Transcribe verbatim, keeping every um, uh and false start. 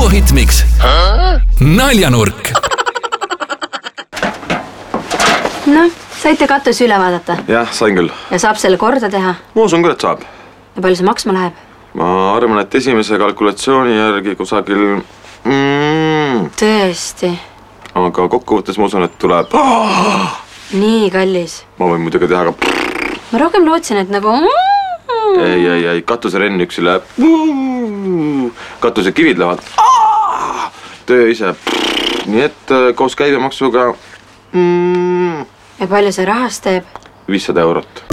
duohitmiks Naljanurk. No, saite katus üle vaadata? Jah, sain küll. Ja saab selle korda teha? Ma usun küll, et saab. Ja palju see maksma läheb? Ma arvan, et esimese kalkulatsiooni järgi kusagil... Mm, Tõesti. aga kokkuvõttes ma usun, et tuleb... Oh! Nii kallis. Ma võin muidugi teha ka... Ma rohkem lootsin, et nagu... Ei, ei, ei, katuse renniüksi läheb... Katuse kivid lähevad... Töö ise... Nii et koos käibemaksuga... Ja palju see rahast teeb? viissada eurot.